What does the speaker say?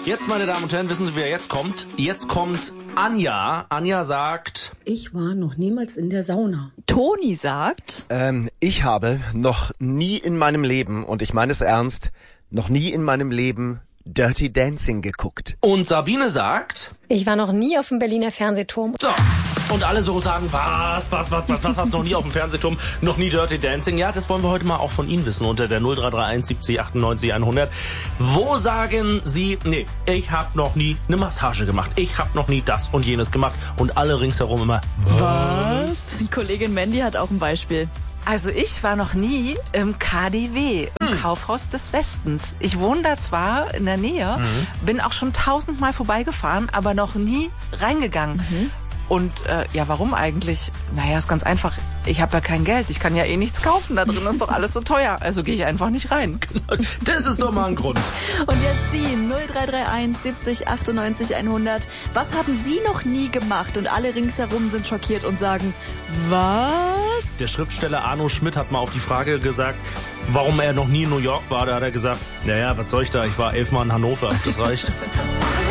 Jetzt, meine Damen und Herren, wissen Sie, wer jetzt kommt? Jetzt kommt Anja. Anja sagt... Ich war noch niemals in der Sauna. Toni sagt... Ich habe noch nie in meinem Leben, und ich meine es ernst, noch nie in meinem Leben Dirty Dancing geguckt. Und Sabine sagt... Ich war noch nie auf dem Berliner Fernsehturm. So, und alle so sagen, was, hast noch nie auf dem Fernsehturm, noch nie Dirty Dancing? Ja, das wollen wir heute mal auch von Ihnen wissen, unter der 0331 70 98 100. Wo sagen Sie, nee, ich habe noch nie eine Massage gemacht, ich habe noch nie das und jenes gemacht, und alle ringsherum immer, was? Die Kollegin Mandy hat auch ein Beispiel. Also ich war noch nie im KaDeWe, im Kaufhaus des Westens. Ich wohne da zwar in der Nähe, bin auch schon 1000-mal vorbeigefahren, aber noch nie reingegangen. Und ja, warum eigentlich? Naja, ist ganz einfach. Ich habe ja kein Geld. Ich kann ja eh nichts kaufen. Da drin ist doch alles so teuer. Also gehe ich einfach nicht rein. Das ist doch mal ein Grund. Und jetzt Sie, 0331 70 98 100. Was haben Sie noch nie gemacht? Und alle ringsherum sind schockiert und sagen, was? Der Schriftsteller Arno Schmidt hat mal auf die Frage gesagt, warum er noch nie in New York war. Da hat er gesagt, naja, was soll ich da? Ich war 11 Mal in Hannover. Das reicht.